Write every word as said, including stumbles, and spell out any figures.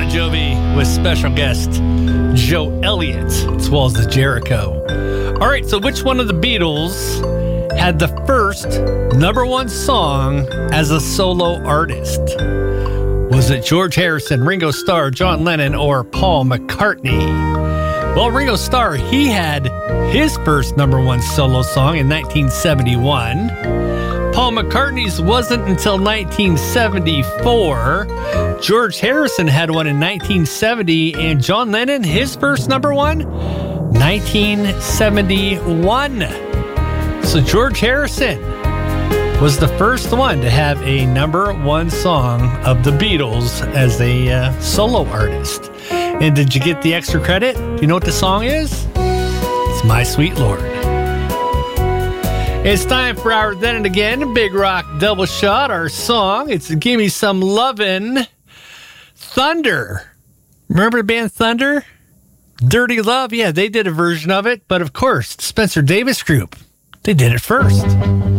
Jovi with special guest Joe Elliott, as well as the Jericho. All right, so which one of the Beatles had the first number one song as a solo artist? Was it George Harrison, Ringo Starr, John Lennon, or Paul McCartney? Well, Ringo Starr, he had his first number one solo song in nineteen seventy-one. Paul McCartney's wasn't until nineteen seventy-four. George Harrison had one in nineteen seventy, and John Lennon, his first number one, nineteen seventy-one. So George Harrison was the first one to have a number one song of the Beatles as a uh, solo artist. And did you get the extra credit? Do you know what the song is? It's My Sweet Lord. It's time for our Then and Again Big Rock Double Shot. Our song, it's Gimme Some Lovin'. Thunder. Remember the band Thunder? Dirty Love, yeah, they did a version of it. But of course, Spencer Davis Group, they did it first.